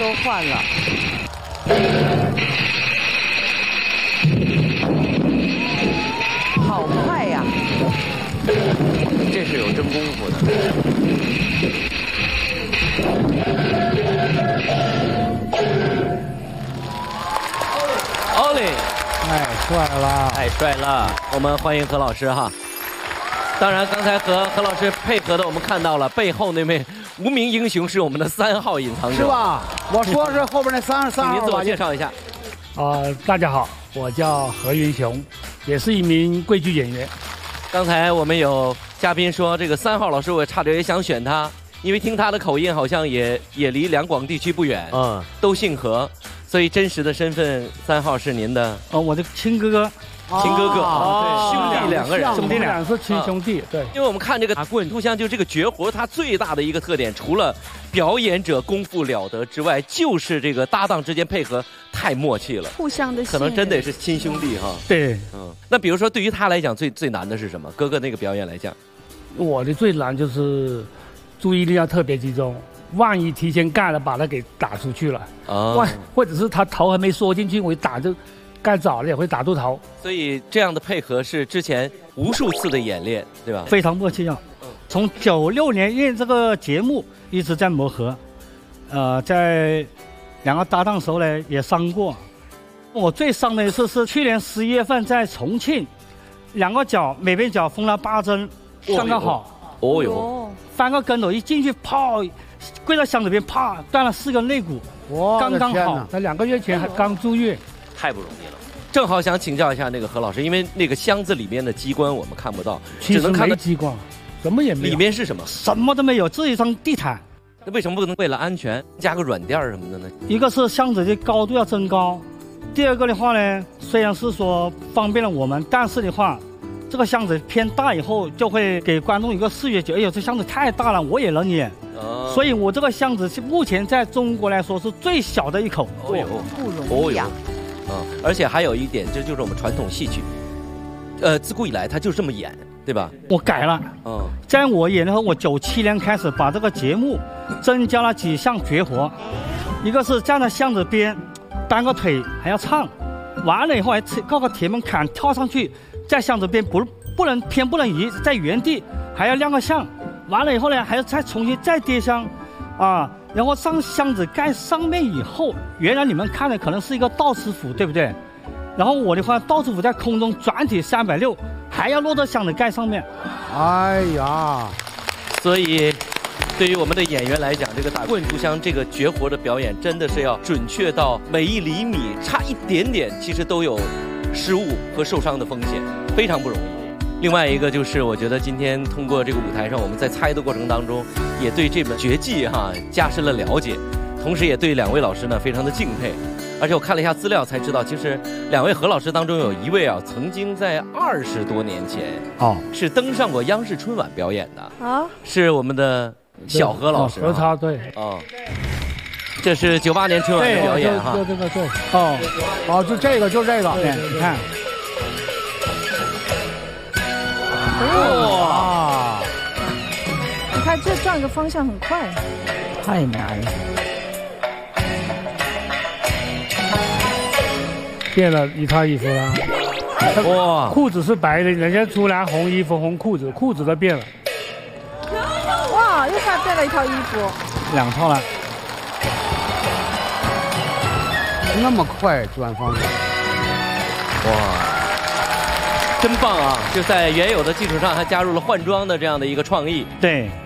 都换了。好快呀！ 这是有真功夫的。奥利， 哎，帅了， 太帅了！我们欢迎何老师哈。当然，刚才和何老师配合的，我们看到了背后那位无名英雄是我们的3号隐藏者， 是吧？我说是后边那33号。 您自我介绍一下。 大家好，我叫何云雄，也是一名贵剧演员。 刚才我们有嘉宾说，这个3号老师，我差点也想选他，因为听他的口音好像也离两广地区不远，都姓何，所以真实的身份3号是您的我的亲哥哥。 亲哥哥对，兄弟2个人， 兄弟俩是亲兄弟，对。 因为我们看这个打棍图像，就这个绝活，它最大的一个特点，除了表演者功夫了得之外，就是这个搭档之间配合太默契了， 互相的信任， 可能真得是亲兄弟哈。 对， 那比如说对于他来讲，最难的是什么？哥哥那个表演来讲， 我的最难就是注意力要特别集中，万一提前干了，把他给打出去了，或者是他头还没缩进去，我一打就。干早了也会打肚头， 所以这样的配合是之前无数次的演练，对吧？ 非常默契啊！从96年演这个节目一直在磨合，在两个搭档时候呢也伤过。我最伤的一次是去年11月份在重庆，两个脚每边脚缝了8针，刚刚好。 哦哟， 翻个跟头一进去，啪，跪到箱子边，啪，断了4根肋骨，刚刚好。在2个月前还刚住院。 太不容易了，正好想请教一下那个何老师，因为那个箱子里面的机关我们看不到， 只能看到机关，什么也没有。 里面是什么？ 什么都没有，只有一张地毯。 那为什么不能为了安全加个软垫什么的呢？ 一个是箱子的高度要增高，第二个的话呢，虽然是说方便了我们，但是的话，这个箱子偏大以后就会给观众一个视觉觉，哎呦，这箱子太大了，我也能演。所以我这个箱子是目前在中国来说是最小的一口。 不容易呀。 而且还有一点，这就是我们传统戏曲，自古以来他就这么演，对吧？ 我改了，在我演的时候，我97年开始把这个节目增加了几项绝活，一个是站在巷子边，单个腿还要唱，完了以后还靠个铁门槛跳上去，在巷子边不能移，在原地还要亮个相，完了以后呢，还要再重新再跌香，然后上箱子盖上面以后，原来你们看的可能是一个倒刺斧，对不对？然后我的话，倒刺斧在空中转体360，还要落到箱子盖上面。 哎呀， 所以对于我们的演员来讲，这个打棍图像这个绝活的表演，真的是要准确到每1厘米，差一点点，其实都有失误和受伤的风险，非常不容易。另外一个就是，我觉得今天通过这个舞台上，我们在猜的过程当中，也对这门绝技加深了了解，同时也对2位老师呢非常的敬佩。而且我看了一下资料才知道，其实2位何老师当中有1位曾经在20多年前是登上过央视春晚表演的是我们的小何老师。 何超对这是98年春晚的表演就这个对就这个你看。 哇！你看这转个方向很快， 太难了。变了一套衣服了， 哇！ 裤子是白的，人家出来红衣服红裤子，裤子都变了。 哇！又变了一套衣服 ，2套了。 那么快转方向， 哇！真棒啊！就在原有的基础上，还加入了换装的这样的一个创意。 对，